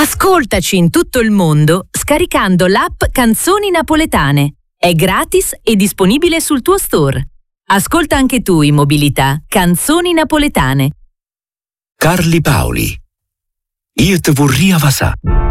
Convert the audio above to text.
Ascoltaci in tutto il mondo scaricando l'app Canzoni Napoletane. È gratis e disponibile sul tuo store. Ascolta anche tu in mobilità Canzoni Napoletane. Carli Paoli. Io te vorria vasà.